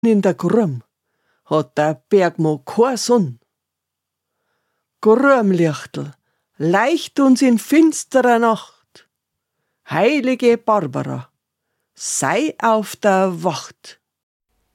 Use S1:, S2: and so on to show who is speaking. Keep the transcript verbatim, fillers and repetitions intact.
S1: in der Grumm hat der Bergmo keine Sonn. Grummlichtel, leicht uns in finsterer Nacht. Heilige Barbara, sei auf der Wacht.